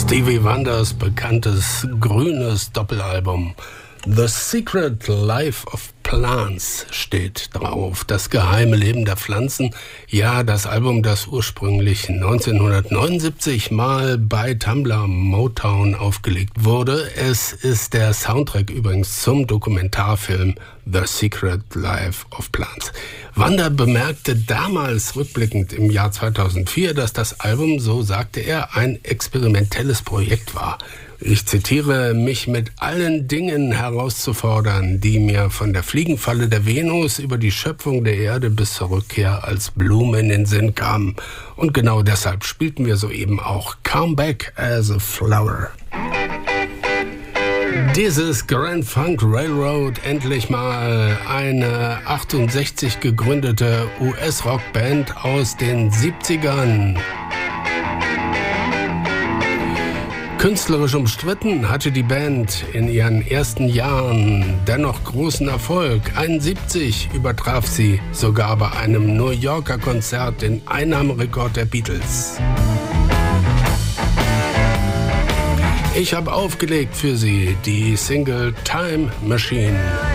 Stevie Wonders bekanntes grünes Doppelalbum The Secret Life of Plants steht drauf. Das geheime Leben der Pflanzen. Ja, das Album, das ursprünglich 1979 mal bei Tumblr Motown aufgelegt wurde. Es ist der Soundtrack übrigens zum Dokumentarfilm The Secret Life of Plants. Wanda bemerkte damals rückblickend im Jahr 2004, dass das Album, so sagte er, ein experimentelles Projekt war. Ich zitiere, mich mit allen Dingen herauszufordern, die mir von der Fliegenfalle der Venus über die Schöpfung der Erde bis zur Rückkehr als Blume in den Sinn kamen. Und genau deshalb spielten wir soeben auch Come Back as a Flower. Dieses Grand Funk Railroad, endlich mal eine 68 gegründete US-Rockband aus den 70ern. Künstlerisch umstritten hatte die Band in ihren ersten Jahren dennoch großen Erfolg. 71 übertraf sie sogar bei einem New Yorker Konzert den Einnahmerekord der Beatles. Ich habe aufgelegt für sie die Single Time Machine.